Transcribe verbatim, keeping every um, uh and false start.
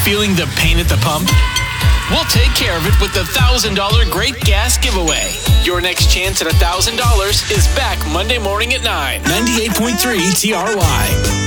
Feeling the pain at the pump? We'll take care of it with the one thousand dollars Great Gas Giveaway. Your next chance at one thousand dollars is back Monday morning at nine. ninety-eight point three T R Y.